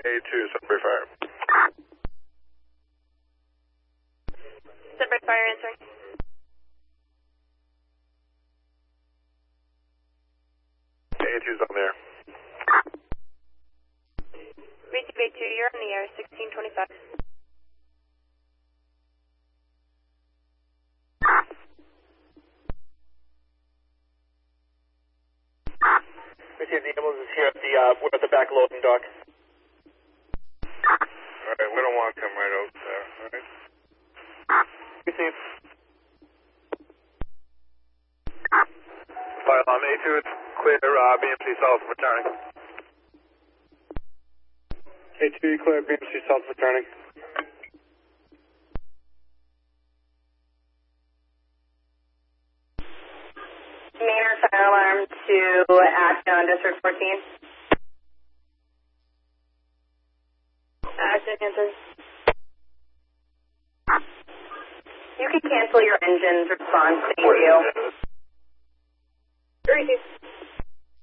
A2, Sunbury Fire. Sunbury Fire answering. A2's on there. Receive A2, you're on the air, 1625. Receive the ambulance is here at we're at the back loading dock. Alright, we don't want to come right over there, alright? Receive. Fire alarm A2, it's clear, BMC South returning. A2, clear, BMC South returning. Maynard fire alarm to Ashton on District 14. Ashton answers. You can cancel your engine's response, thank you. Receive.